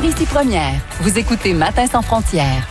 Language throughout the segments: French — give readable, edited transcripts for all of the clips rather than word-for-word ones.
ici Première. Vous écoutez Matin sans frontières.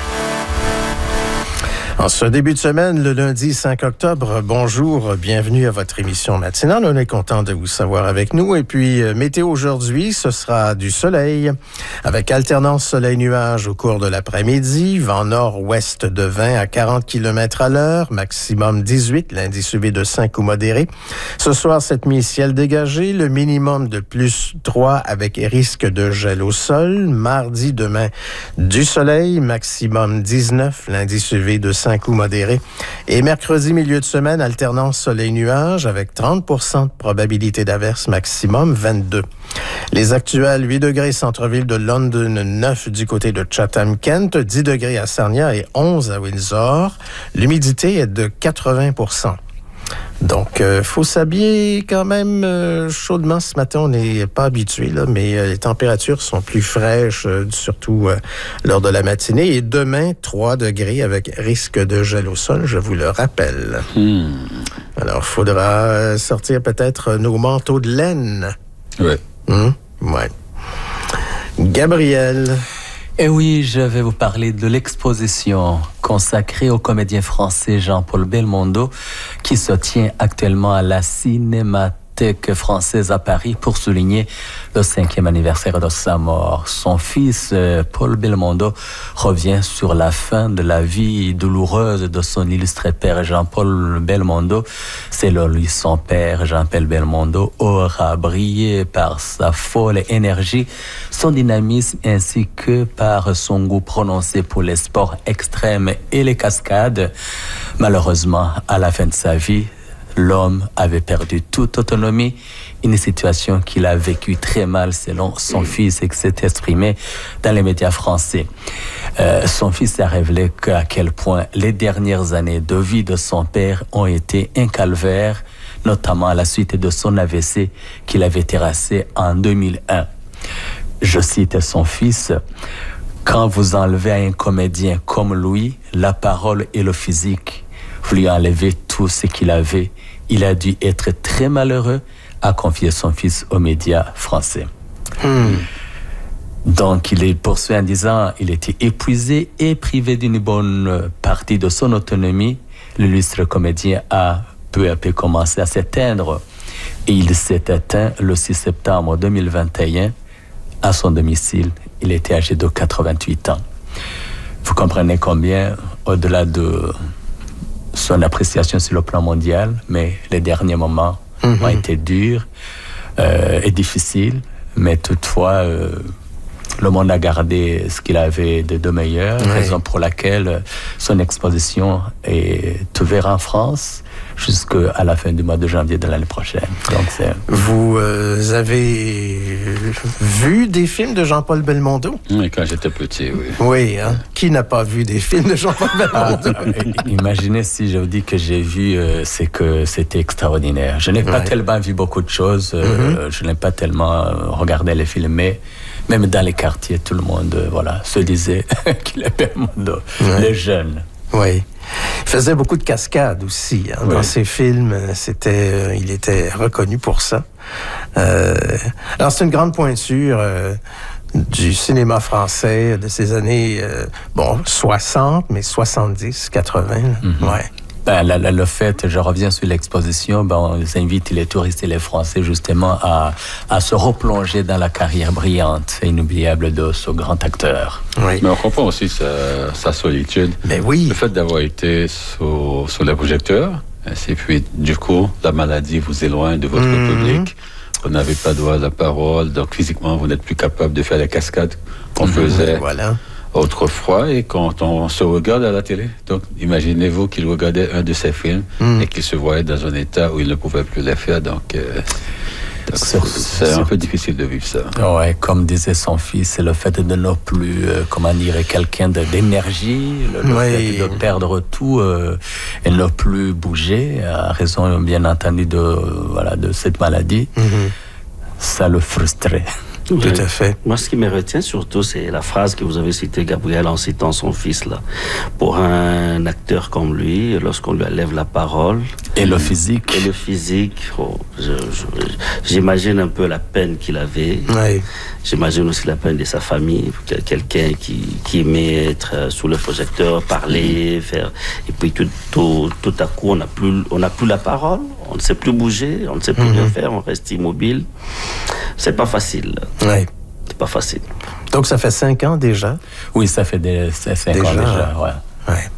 En ce début de semaine, le lundi 5 octobre, bonjour, bienvenue à votre émission matinale. On est content de vous savoir avec nous. Et puis, météo aujourd'hui, ce sera du soleil, avec alternance soleil-nuage au cours de l'après-midi, vent nord-ouest de 20 à 40 km à l'heure, maximum 18, l'indice UV de 5 ou modéré. Ce soir, cette nuit, ciel dégagé, le minimum de plus 3 avec risque de gel au sol. Mardi, demain, du soleil, maximum 19, l'indice UV de 5 ou modéré. Et mercredi, milieu de semaine, alternance soleil-nuage avec 30% de probabilité d'averse, maximum 22. Les actuels 8 degrés centre-ville de London, 9 du côté de Chatham-Kent, 10 degrés à Sarnia et 11 à Windsor. L'humidité est de 80%. Donc, faut s'habiller quand même chaudement ce matin. On n'est pas habitué, là, mais les températures sont plus fraîches, surtout lors de la matinée. Et demain, 3 degrés avec risque de gel au sol, je vous le rappelle. Alors, il faudra sortir peut-être nos manteaux de laine. Oui. Ouais. Gabriel. Et oui, je vais vous parler de l'exposition consacrée au comédien français Jean-Paul Belmondo qui se tient actuellement à la Cinémathèque française à Paris pour souligner le 5e anniversaire de sa mort. Son fils, Paul Belmondo, revient sur la fin de la vie douloureuse de son illustre père Jean-Paul Belmondo. Selon lui, son père, Jean-Paul Belmondo, aura brillé par sa folle énergie, son dynamisme ainsi que par son goût prononcé pour les sports extrêmes et les cascades. Malheureusement, à la fin de sa vie, l'homme avait perdu toute autonomie, une situation qu'il a vécue très mal selon son fils et qui s'est exprimé dans les médias français. Son fils a révélé à quel point les dernières années de vie de son père ont été un calvaire, notamment à la suite de son AVC qu'il avait terrassé en 2001. Je cite son fils: « Quand vous enlevez à un comédien comme lui la parole et le physique, vous lui enlevez tout ce qu'il avait. Il a dû être très malheureux », a confié son fils aux médias français. Donc, il est poursuivi en disant il était épuisé et privé d'une bonne partie de son autonomie. L'illustre comédien a peu à peu commencé à s'éteindre et il s'est éteint le 6 septembre 2021 à son domicile. Il était âgé de 88 ans. Vous comprenez combien, au-delà de son appréciation sur le plan mondial, mais les derniers moments ont été durs et difficiles, mais toutefois le monde a gardé ce qu'il avait de meilleur, raison pour laquelle son exposition est ouverte en France jusqu'à la fin du mois de janvier de l'année prochaine. Donc, vous avez vu des films de Jean-Paul Belmondo? Oui, quand j'étais petit, oui. Oui, hein? Qui n'a pas vu des films de Jean-Paul Belmondo? Imaginez si je vous dis que j'ai vu, c'est que c'était extraordinaire. Je n'ai pas tellement vu beaucoup de choses, je n'ai pas tellement regardé les films, mais même dans les quartiers, tout le monde se disait qu'il est Belmondo, les jeunes. Oui. Il faisait beaucoup de cascades aussi. Dans ses films, il était reconnu pour ça. Alors, c'est une grande pointure du cinéma français de ces années 60, mais 70, 80. Le fait, je reviens sur l'exposition, on invite les touristes et les Français justement à se replonger dans la carrière brillante et inoubliable de ce grand acteur. Oui. Mais on comprend aussi sa solitude. Mais oui. Le fait d'avoir été sur les projecteurs, et puis du coup, la maladie vous éloigne de votre public. Vous n'avez pas droit à la parole, donc physiquement, vous n'êtes plus capable de faire les cascades qu'on faisait. Autrefois, et quand on se regarde à la télé, donc imaginez-vous qu'il regardait un de ses films et qu'il se voyait dans un état où il ne pouvait plus les faire, donc c'est un peu difficile de vivre ça. Ouais, comme disait son fils, c'est le fait de ne plus, quelqu'un d'énergie, le fait de perdre tout et ne plus bouger, à raison bien entendu de cette maladie, ça le frustrait. Tout à fait. Moi, ce qui me retient surtout, c'est la phrase que vous avez citée, Gabriel, en citant son fils, là. Pour un acteur comme lui, lorsqu'on lui enlève la parole... Et le physique. J'imagine un peu la peine qu'il avait. Oui. J'imagine aussi la peine de sa famille. Quelqu'un qui aimait être sous le projecteur, parler, faire... Et puis tout à coup, on n'a plus la parole, on ne sait plus bouger, on ne sait plus rien faire, on reste immobile. C'est pas facile. Oui. C'est pas facile. Donc, ça fait 5 ans déjà? Oui, ça fait 5 ans déjà, ouais. Ouais.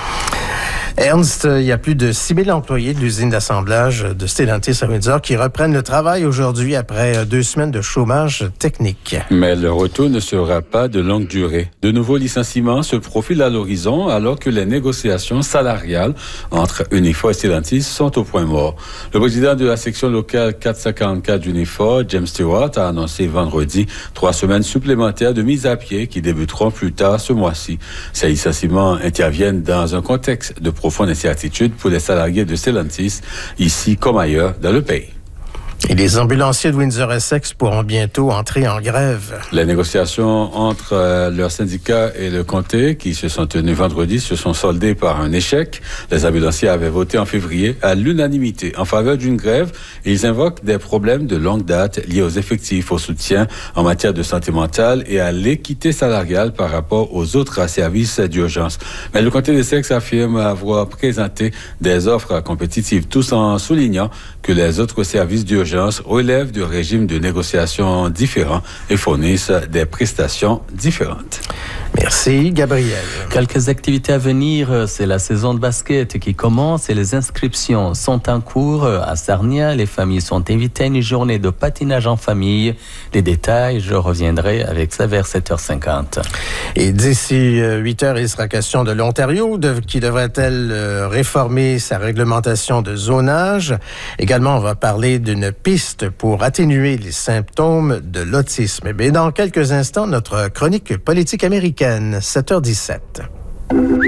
Ernst, il y a plus de 6 000 employés de l'usine d'assemblage de Stellantis à Windsor qui reprennent le travail aujourd'hui après 2 semaines de chômage technique. Mais le retour ne sera pas de longue durée. De nouveaux licenciements se profilent à l'horizon alors que les négociations salariales entre Unifor et Stellantis sont au point mort. Le président de la section locale 444 d'Unifor, James Stewart, a annoncé vendredi 3 semaines supplémentaires de mise à pied qui débuteront plus tard ce mois-ci. Ces licenciements interviennent dans un contexte de profonde incertitude pour les salariés de Stellantis, ici comme ailleurs dans le pays. Et les ambulanciers de Windsor-Essex pourront bientôt entrer en grève. Les négociations entre leur syndicat et le comté, qui se sont tenues vendredi, se sont soldées par un échec. Les ambulanciers avaient voté en février à l'unanimité en faveur d'une grève et ils invoquent des problèmes de longue date liés aux effectifs, au soutien en matière de santé mentale et à l'équité salariale par rapport aux autres services d'urgence. Mais le comté d'Essex affirme avoir présenté des offres compétitives, tout en soulignant que les autres services d'urgence relèvent du régime de négociation différent et fournissent des prestations différentes. Merci, Gabriel. Quelques activités à venir, c'est la saison de basket qui commence et les inscriptions sont en cours à Sarnia. Les familles sont invitées à une journée de patinage en famille. Les détails, je reviendrai avec ça vers 7h50. Et d'ici 8h, il sera question de l'Ontario, qui devrait-elle réformer sa réglementation de zonage. Également, on va parler d'une piste pour atténuer les symptômes de l'autisme. Mais dans quelques instants, notre chronique politique américaine, 7h17.